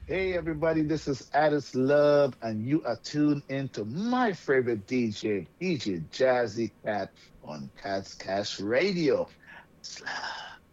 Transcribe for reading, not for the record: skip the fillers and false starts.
Hey, everybody, this is Addis Love, and you are tuned into my favorite DJ Jazzy Cat on Cat's Cash Radio. Slap.